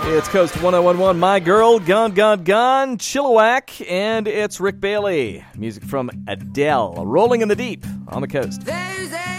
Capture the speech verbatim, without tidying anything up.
It's Coast one oh one one, My Girl, Gone, Gone, Gone, Chilliwack, and it's Rick Bailey. Music from Adele, Rolling in the Deep on the Coast.